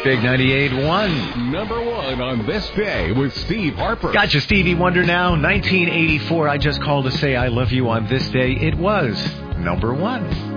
Big 98.1. Number 1 on this day with Steve Harper. Gotcha, Stevie Wonder now. 1984. I just called to say I love you on this day. It was number 1.